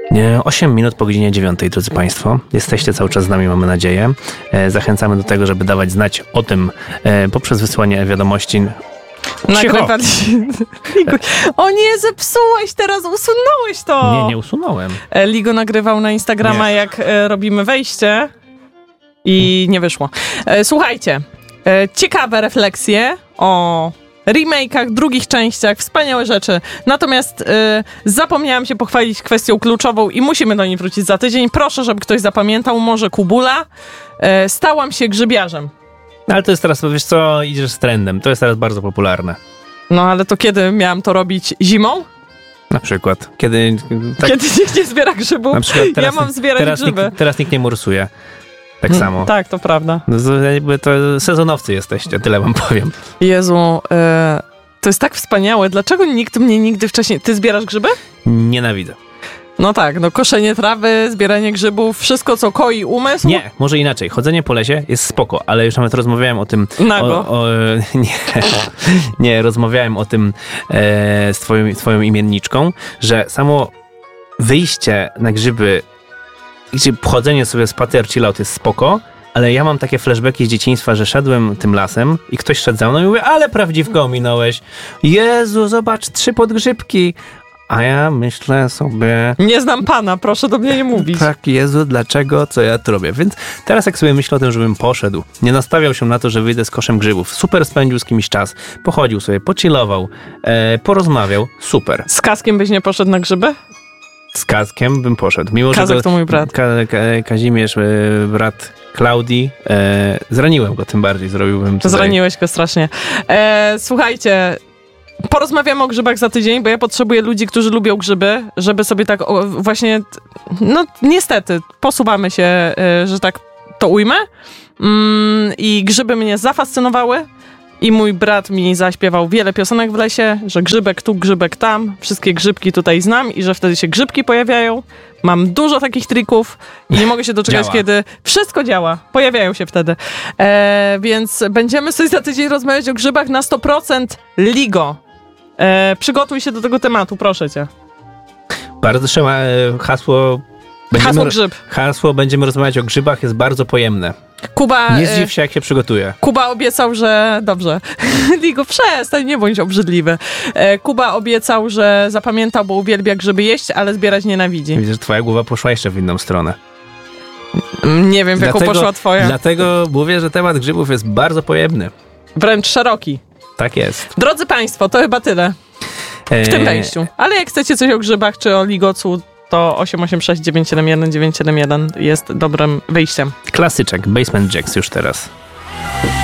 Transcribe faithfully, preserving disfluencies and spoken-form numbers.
osiem minut po godzinie dziewiątej, drodzy Państwo. Jesteście cały czas z nami, mamy nadzieję. Zachęcamy do tego, żeby dawać znać o tym poprzez wysłanie wiadomości. Nagrywać. O nie, zepsułeś teraz, usunąłeś to. Nie, nie usunąłem. Ligo nagrywał na Instagrama, nie. jak robimy wejście i nie wyszło. Słuchajcie, ciekawe refleksje o remake'ach, drugich częściach, wspaniałe rzeczy. Natomiast y, zapomniałam się pochwalić kwestią kluczową i musimy do niej wrócić za tydzień. Proszę, żeby ktoś zapamiętał, może Kubula. Y, stałam się grzybiarzem. Ale to jest teraz, wiesz co, idziesz z trendem. To jest teraz bardzo popularne. No ale to kiedy miałam to robić? Zimą? Na przykład. Kiedy tak, kiedy nikt nie zbiera grzybów? Na przykład teraz, ja mam zbierać teraz grzyby. Nikt, teraz nikt nie morsuje. Tak samo. Hmm, tak, to prawda. No, jakby to sezonowcy jesteście, tyle wam powiem. Jezu, yy, to jest tak wspaniałe. Dlaczego nikt mnie nigdy wcześniej... Ty zbierasz grzyby? Nienawidzę. No tak, no koszenie trawy, zbieranie grzybów, wszystko co koi umysł. Nie, może inaczej. Chodzenie po lesie jest spoko, ale już nawet rozmawiałem o tym... Nago. O, o, nie, nie, rozmawiałem o tym e, z twoją, twoją imienniczką, że samo wyjście na grzyby, gdzie chodzenie sobie spacer, chill out jest spoko, ale ja mam takie flashbacki z dzieciństwa, że szedłem tym lasem i ktoś szedł za mną i mówię, ale prawdziwko ominąłeś. Jezu, zobacz, trzy podgrzybki. A ja myślę sobie... Nie znam pana, proszę do mnie nie mówić. Tak, Jezu, dlaczego, co ja tu robię? Więc teraz jak sobie myślę o tym, żebym poszedł, nie nastawiał się na to, że wyjdę z koszem grzybów, super spędził z kimś czas, pochodził sobie, pochillował, e, porozmawiał, super. Z Kaskiem byś nie poszedł na grzyby? Z Kazkiem bym poszedł. Mimo, Kazek że to mój brat. Ka, Ka, Kazimierz, e, brat Klaudii, e, zraniłem go tym bardziej, zrobiłbym to. Zraniłeś go strasznie. E, słuchajcie, porozmawiamy o grzybach za tydzień, bo ja potrzebuję ludzi, którzy lubią grzyby, żeby sobie tak o, właśnie, no niestety, posuwamy się, e, że tak to ujmę. Mm, I grzyby mnie zafascynowały. I mój brat mi zaśpiewał wiele piosenek w lesie, że grzybek tu, grzybek tam, wszystkie grzybki tutaj znam i że wtedy się grzybki pojawiają. Mam dużo takich trików i nie mogę się doczekać, działa. Kiedy wszystko działa. Pojawiają się wtedy. E, więc będziemy sobie za tydzień rozmawiać o grzybach na sto procent Ligo. E, przygotuj się do tego tematu, proszę cię. Bardzo trzeba hasło... Będziemy, hasło grzyb. Hasło będziemy rozmawiać o grzybach jest bardzo pojemne. Kuba... Nie zdziw się, jak się przygotuje. Kuba obiecał, że... Dobrze. Ligo, przestań, nie bądź obrzydliwy. Kuba obiecał, że zapamiętał, bo uwielbia grzyby jeść, ale zbierać nienawidzi. Widzę, że twoja głowa poszła jeszcze w inną stronę. Nie wiem, w jaką dlatego, poszła twoja. Dlatego mówię, że temat grzybów jest bardzo pojemny. Wręcz szeroki. Tak jest. Drodzy Państwo, to chyba tyle w tym wejściu. Ale jak chcecie coś o grzybach czy o ligocu, to osiem osiem sześć dziewięć siedem jeden dziewięć siedem jeden jest dobrym wyjściem. Klasyczek, Basement Jacks już teraz.